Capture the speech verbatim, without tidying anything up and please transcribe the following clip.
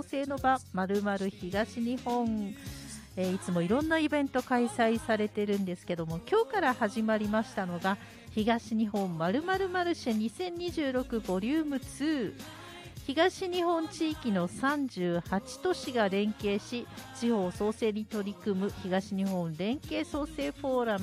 生の場〇〇東日本、えー、いつもいろんなイベント開催されてるんですけども、今日から始まりましたのが東日本〇〇マルシェにせんにじゅうろくボリュームツー。東日本地域のさんじゅうはち都市が連携し、地方創生に取り組む東日本連携創生フォーラム